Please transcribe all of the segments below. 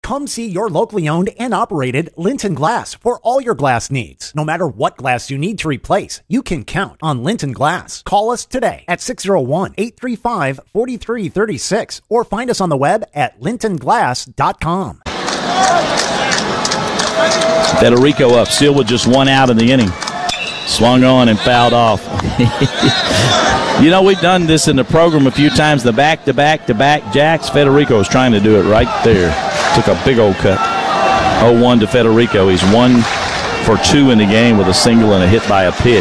Come see your locally owned and operated Linton Glass for all your glass needs. No matter what glass you need to replace, you can count on Linton Glass. Call us today at 601-835-4336 or find us on the web at lintonglass.com. Federico up, still with just one out in the inning. Swung on and fouled off. You know, we've done this in the program a few times, the back-to-back-to-back jacks. Federico is trying to do it right there. Took a big old cut. 0-1 to Federico. He's 1 for 2 in the game with a single and a hit by a pitch.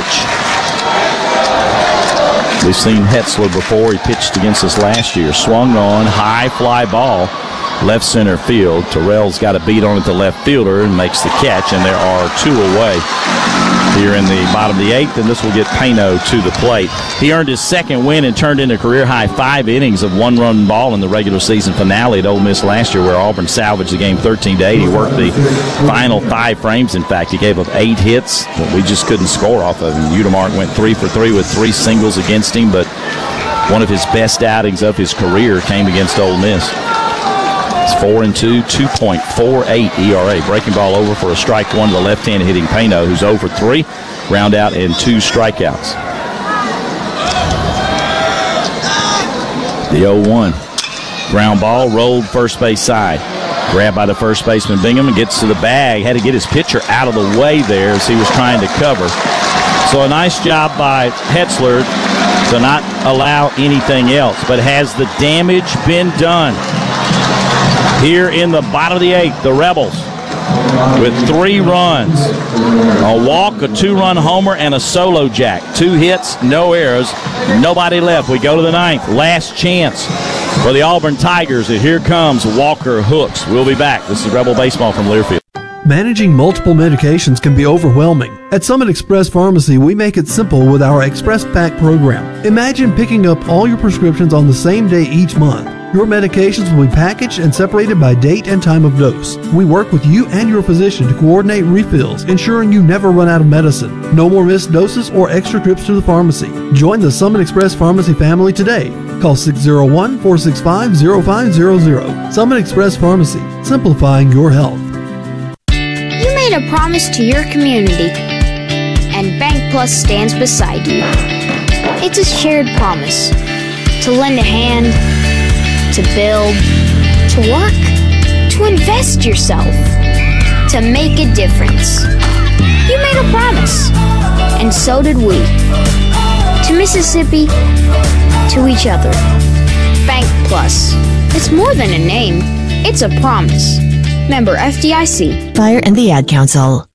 We've seen Hetzler before. He pitched against us last year. Swung on, high fly ball, left center field. Terrell's got a beat on it to left fielder and makes the catch, and there are 2 away here in the bottom of the 8th, and this will get Payno to the plate. He earned his second win and turned in a career-high 5 innings of one-run ball in the regular season finale at Ole Miss last year, where Auburn salvaged the game 13-8. He worked the final 5 frames. In fact, he gave up 8 hits that we just couldn't score off of him. Udemart went 3 for 3 with 3 singles against him, but one of his best outings of his career came against Ole Miss. It's 4-2, 2.48 ERA. Breaking ball over for a strike one to the left-hand hitting Payno, who's 0 for 3, ground out and 2 strikeouts. The 0-1. Ground ball, rolled first base side. Grabbed by the first baseman Bingham and gets to the bag. Had to get his pitcher out of the way there as he was trying to cover. So a nice job by Hetzler to not allow anything else. But has the damage been done? Here in the bottom of the 8th, the Rebels with 3 runs, a walk, a 2-run homer, and a solo jack. 2 hits, no errors, nobody left. We go to the 9th, last chance for the Auburn Tigers, and here comes Walker Hooks. We'll be back. This is Rebel Baseball from Learfield. Managing multiple medications can be overwhelming. At Summit Express Pharmacy, we make it simple with our Express Pack program. Imagine picking up all your prescriptions on the same day each month. Your medications will be packaged and separated by date and time of dose. We work with you and your physician to coordinate refills, ensuring you never run out of medicine. No more missed doses or extra trips to the pharmacy. Join the Summit Express Pharmacy family today. Call 601-465-0500. Summit Express Pharmacy, simplifying your health. You made a promise to your community, and Bank Plus stands beside you. It's a shared promise to lend a hand, to build, to work, to invest yourself, to make a difference. You made a promise, and so did we. To Mississippi, to each other. Bank Plus. It's more than a name, it's a promise. Member FDIC. Fire and the Ad Council.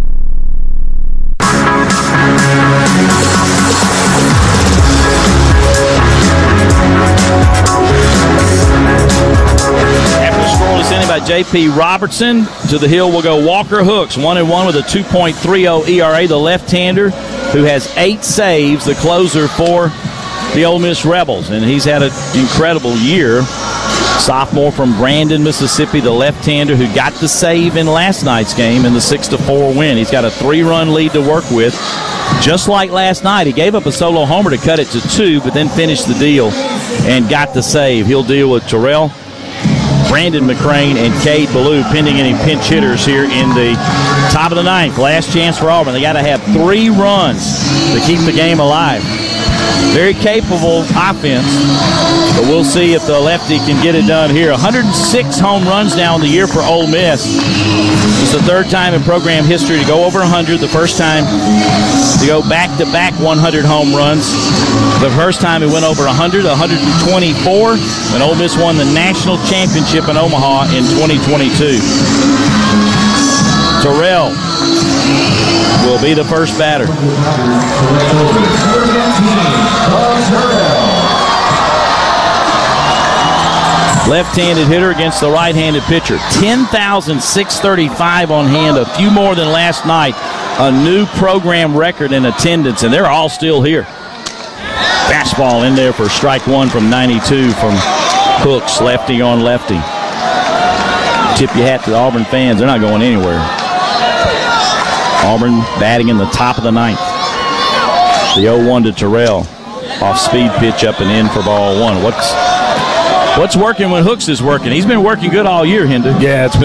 By J.P. Robertson. To the hill will go Walker Hooks, 1-1 with a 2.30 ERA. The left-hander who has 8 saves, the closer for the Ole Miss Rebels. And he's had an incredible year. Sophomore from Brandon, Mississippi, the left-hander who got the save in last night's game in the 6-4 win. He's got a 3-run lead to work with. Just like last night, he gave up a solo homer to cut it to 2, but then finished the deal and got the save. He'll deal with Terrell, Brandon McCrane, and Cade Ballou, pending any pinch hitters here in the top of the 9th. Last chance for Auburn. They got to have 3 runs to keep the game alive. Very capable offense, but we'll see if the lefty can get it done here. 106 home runs now in the year for Ole Miss. It's the 3rd time in program history to go over 100. The first time to go back-to-back 100 home runs. The first time it went over 100, 124, when Ole Miss won the national championship in Omaha in 2022. Terrell will be the first batter. Left-handed hitter against the right-handed pitcher. 10,635 on hand, a few more than last night. A new program record in attendance, and they're all still here. Fastball in there for strike 1 from 92 from Hooks, lefty on lefty. Tip your hat to the Auburn fans. They're not going anywhere. Auburn batting in the top of the 9th. The 0-1 to Terrell. Off-speed pitch up and in for ball 1. What's working when Hooks is working? He's been working good all year, Hinder. Yeah, it's been